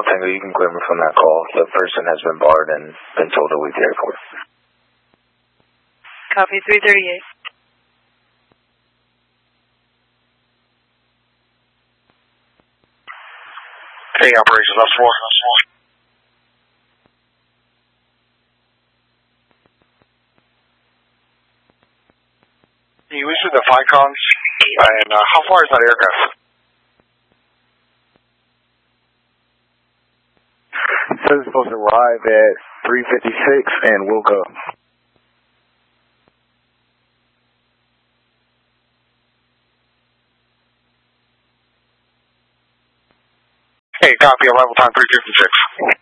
Bravo Tango, you can clear me from that call. The person has been barred and been told to leave the airport. Copy 338. Hey, operations, that's 4. You issued the FICOMs, and how far is that aircraft? It says it's supposed to arrive at 3:56 and we'll go. Hey, copy, arrival time 3:56.